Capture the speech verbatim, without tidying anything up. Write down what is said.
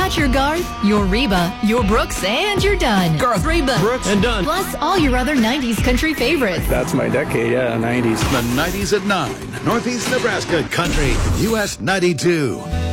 got your Garth, your Reba, your Brooks, and your Dunn. Garth, Reba, Brooks, and Dunn. Plus all your other nineties country favorites. That's my decade, yeah, nineties. The nineties at nine. Northeast Nebraska Country, U S ninety-two.